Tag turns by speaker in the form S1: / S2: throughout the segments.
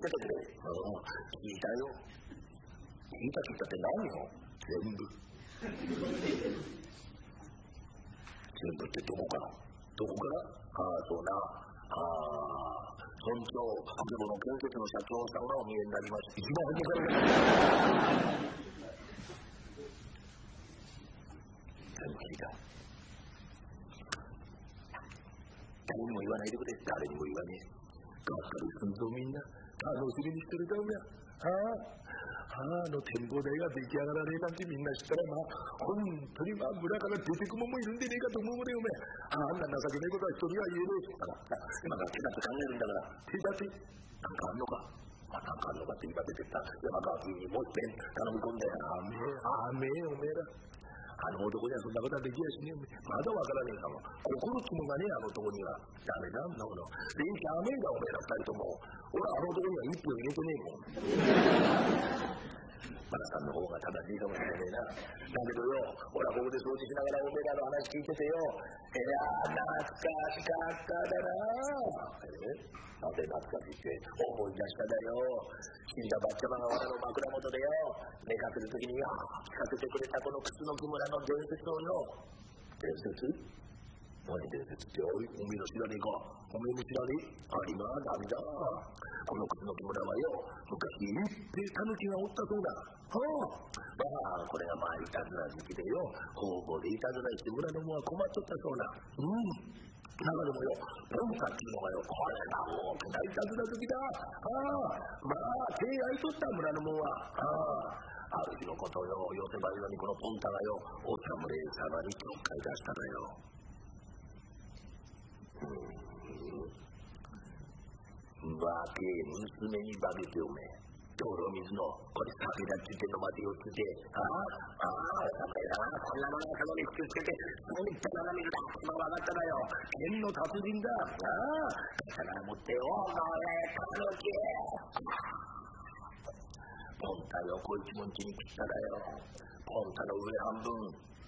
S1: ってたけど、聞いたよ。聞いたって何よ。全部ってどこから？そうな。村長、あそこの建設の社長さんがお見えになりました。一番初めから全部聞いた。誰にも言わないでくれ。誰にも言わねえ。がっかりすんぞみんな。楽しみにしてるだろうや。展望台が出来上がらねえなんてみんな知ったら本当に村から出てくもんもいるんでねえかと思うもんねおめえ。あんな情けないことは人には言えねえ。今から手だって考えるんだから。手だってなんかあんのか。なんかあんのかって今出てった山川君にもう一遍頼み込んで。あめえおめえら。あの男にはそんなことはできやしねえ。まだわからねえかも。心つもがねえあの男には。ダメだんなもの。礼儀ダメだおめえら二人とも。俺あの男には一分入れてねえもん。マラさんの方が正しいかもしれねえな。だけどよ、俺はここで掃除しながらおめえらの話聞いててよ。懐かしかっただな。なんで懐かしいって思い出しただよ。死んだバッチャマが俺の枕元でよ、寝かせるときによ、聞かせてくれたこの楠木村の伝説をよ。伝説？何伝説っておめえの知らねえか。おめえも知らねえ。ありまダメだ。この楠木村はよ、昔いっぺいタヌキがおったそうだ。これがいたずら好きでよ、方々でいたずらして村の者は困っちゃったそうだ。中でもよ、ポンタっていうのがよ、これが大きないたずら好きだ。手合いとった村の者は。ある日のことよ、寄せばいのにこのポンタがよ、お侍様にちょっかい出したのよ。娘に化けておめえ。道路水のこれ酒だって言ってんのまでよってて、お侍だな、こんなものが頭にくっつけて、そういった斜めるだ。今分かっただよ。剣の達人だ。刀持ってよ、ポンタよ、こいつもんちに来ただよ。ポンタの上半分。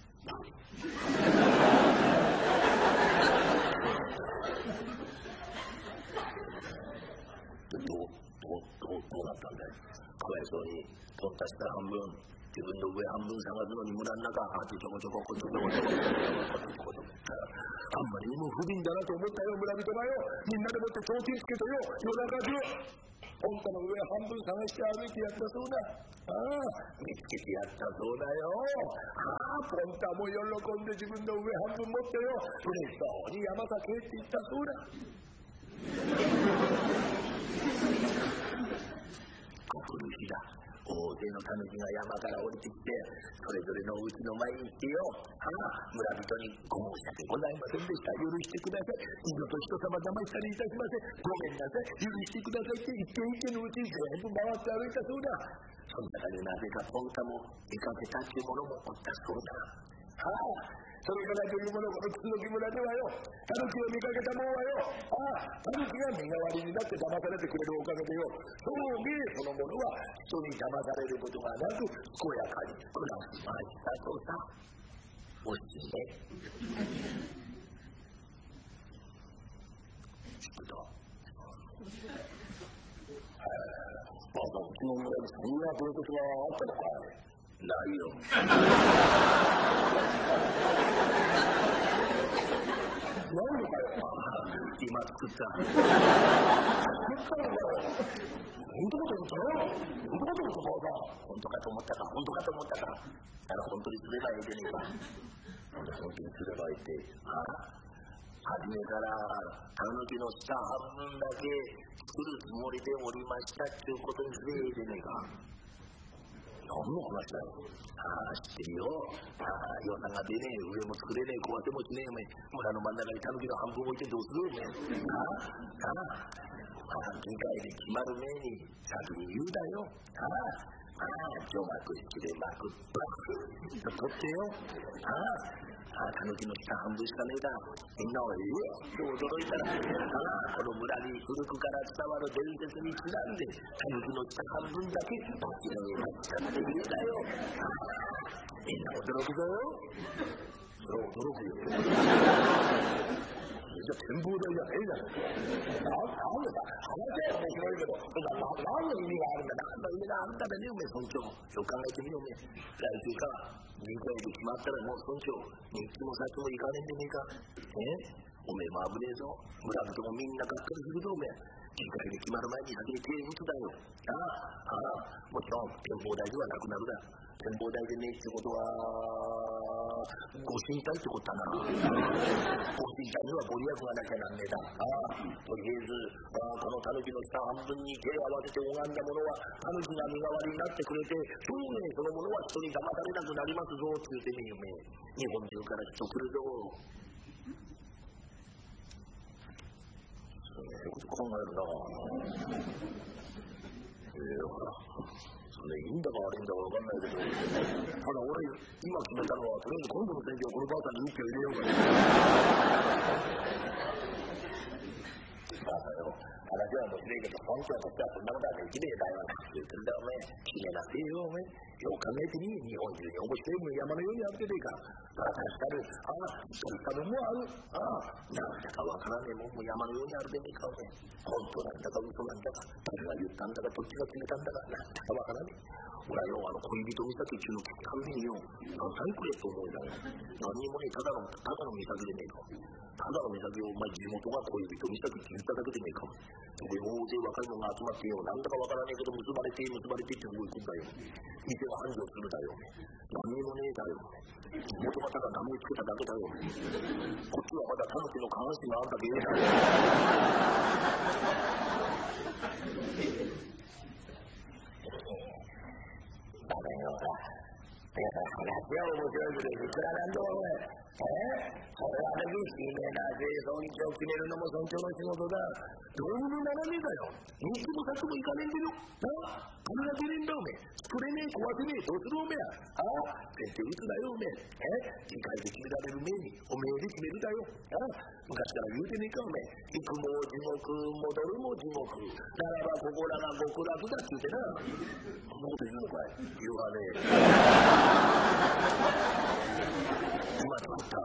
S1: どうなったんだよ。かわいそうにポンタ下半分、自分の上半分探すのに村の中ちょこちょここちょこちょこあんまりにも不憫だなと思ったよ村人がよ。みんなでもって提灯つけてよ、夜中中ポンタの上半分探して歩いてやったそうだ。見つけてやったそうだよ。ポンタも喜んで自分の上半分持ってよ、嬉しそうに山崎へって言ったそうだ。来る日だ。大勢のタヌキが山から降りてきて、それぞれのうちの前に行ってよ、村人にご申し訳ございませんでした。許してください。二度と人様騙したりいたしません。ごめんなさい。許してくださいって一軒一軒のうちに全部回って歩いたそうだ。その中でなぜかポンタも見かけたっていうものもおったそうだ。それからというもの、この楠木村ではよ、タヌキを見かけたもんはよ、タヌキが身代わりになって騙されてくれるおかげでよ、そう芸そのものは人に騙されることがなく、健やかに暮らしましたとさ。おしめ。聞くと。うちの村にそんな伝説があったのかい？ないよ。なんでかよ。今作った。作ったんだよ。本当かと思ったよ。本当かと思った。本当かと思ったか。本当かと思ったか。本当にすればいいでねえか。本当にすればいいって。初めからタヌキの下半分だけ作るつもりでおりましたっていうことにすればいいでねえか。何の話だよ。知ってるよ。予算が出ねえ、上も作れねえ、壊せもしねえ、村の真ん中にタヌキの半分置いてどうするよ、議会で決まる前に先に言うだよ。除幕式で幕バッと取ってよ。タヌキの下半分しかねえだ。みんなは驚いたら、この村に古くから伝わる伝説にちなんで、タヌキの下半分だけどっちの上に使っているだよ。みんな驚くぞ。それ驚くよ。 じゃ展望台じゃねえじゃないか。なんでさ、話は面白いけど、何の意味があるんだ。何の意味があるんだべね、おめえ村長。よく考えてみよう、おめえ。来週から議会で決まったらもう村長、日記も先も行かねえんでねえか。おめえも危ねえぞ。村人もみんながっかりするぞ、おめえ。議会で決まる前に先に手打つだよ。もちろん展望台ではなくなるだ。展望台でねえってことはご神体ってことだな。ご神体にはご利益がなきゃなんねえだ。とりあえずこのタヌキの下半分に手を合わせて拝んだ者はタヌキが身代わりになってくれて、当然その者は人に騙されなくなりますぞって言ってみよ、日本中から人来るぞ。そういうこと考えるな。ほら、それいいんだか悪いんだか分かんないけど、ただ俺今決めたのは、とりあえず今度の選挙はこのばあさんに1票入れようか。話は面白いけど、本当はこっちはそんなことはできねえだよなって言ってんだよ、お前。決めなせえよ、お前。よく考えてみ、日本中に面白いも山のようにあるじゃねえか。確かに、そういったもんもある。なんだかわからねえもんも山のようにあるじゃねえか、お前。本当なんだか嘘なんだか、誰が言ったんだか、どっちが決めたんだか、なんだかわからねえ。俺はよ、恋人岬中の完璧によ、何歳くれと思うだよ。何にもねえ、ただの岬でねえか。ただの岬を、お前地元が恋人岬って言っただけでねえか。そこに大勢若い者が集まってよ、なんだかわからねえけど結ばれてって動いてんだよ。店が繁盛するだよ。何にもねえだよ。地元がただ名前つけただけだよ。こっちはまだタヌキの下半身があんだけ言えない。ダメよだ。話は面白いけど、いくらなんだお前。それはね、姫な税損日を決めるのも村長の仕事だ。どうにもならねえだよ。日記も先もいかねえんだよ。金が出ねえんだおめえ。作れねえ、壊せねえ、どうするおめえ。先生いつだよおめえ。議会で決められる前におめえで決めるだよ。昔から言うてねえかおめえ。行くも地獄、戻るも地獄。ならばここらが極楽だって言ってな。そんなこと言うのかい。言わねえ。今とった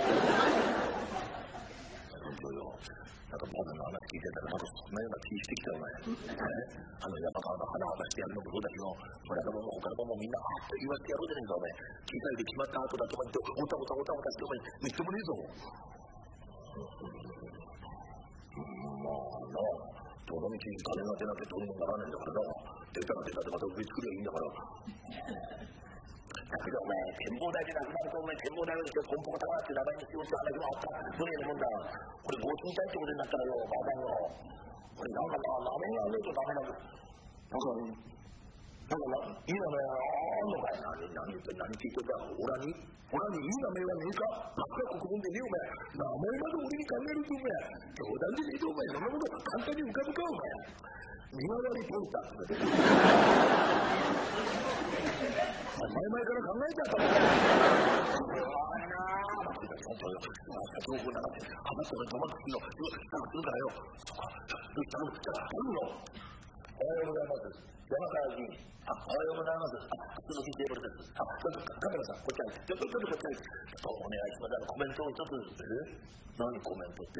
S1: 本当よ。なんかバカな話聞いてたらなんかそんなような気してきたよね。山川の花渡してやるのもそうだけど、村田も他のもみんなと言われてやろうじゃねえかお前。機械で決まった後だとか言っておたしてお前みっともねえぞ。どの道に金が出なきゃどうにもならないんだからな。出たら出たでまた植え作りゃいいんだから。だけどお前、展望台でなくなるとお前、展望台をしてコンポコターって名前にしようって話もあった。それやるもんだ。これ、ご賃貸ってことになったらよ、ばあさんよ。これなんか名前がねえとダメだけど。なんか、いい名前あんのかい。何言って何聞いてんだ。オラにいい名前はねえか。ばっかり国分でねえお前。名前まで俺に考えるとお前。冗談でねえとお前。そんなこと簡単に浮かぶかお前。見回りポンタって前々から考えちゃったんだよ。情報流して、話したら止まっての、するからよ。そっか、頼むよ。おはようございます。山川議員。おはようございます。普通のテーブルです。カメラさん、こっちに。ちょっとこっちに。お願いします。コメントを一つ。何コメントって。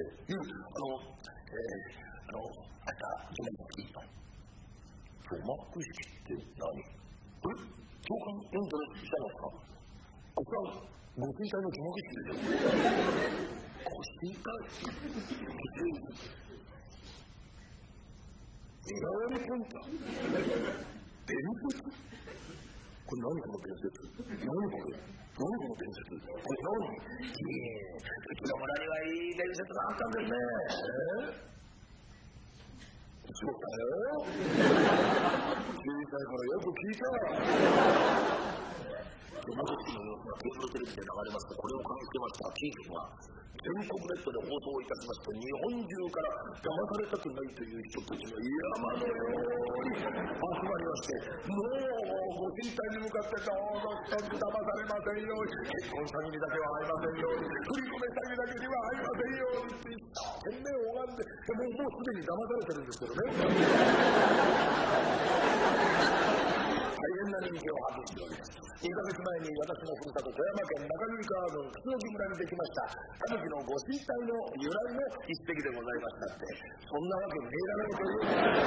S1: 明日、除幕式。除幕式って何？長官エントレスしたのか。ここはご神体の除幕式ですよ。ご神体見回りポンタ伝説。これ何この伝説。何この伝説。これ何。うちの村にはいい伝説があったんですね。そうだよ。小さいからよく聞いた。除幕式の様子がケーブルテレビで流れますと、これを感じてましたキー君は全国ネットで放送いたしますと、日本中から騙されたくないという人たちが山のように集まりまして、もうご神体に向かってどうぞ一つ騙されませんように、結婚詐欺にだけは会いませんように、振り込め詐欺だけには会いませんようにって一生懸命拝んで、もうすでに騙されてるんですけどね。大変な人気を発揮しております。2ヶ月前に私のふるさと富山県中国川郡楠木村にできましたタヌキのご神体の由来の一席でございましたって、そんなわけねえだろうという